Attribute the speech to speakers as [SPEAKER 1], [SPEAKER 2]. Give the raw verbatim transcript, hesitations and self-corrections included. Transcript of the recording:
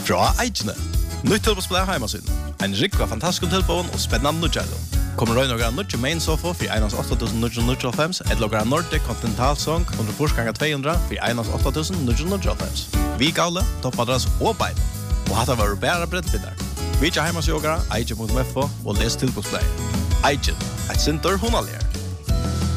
[SPEAKER 1] Fra Eikene. Nytt tilbådsblad heimasyn. En rik var fantastisk tilbån og spennende nødgjælum. Kommer røy noen nødgjæ main sofa for einans åtta tusen ni hundre níggjuoghálvfems eller noen Nordic Continental Song under forsganger to hundre for einans åtta tusen ni hundre níggjuoghálvfems. Vi gavle, toppadress og bein. Og hatt var bæra brettbindar. Vi ikke heimasjogere, eikje punktum f o og les tilbådsblad. Eikje, et sinter hunalier.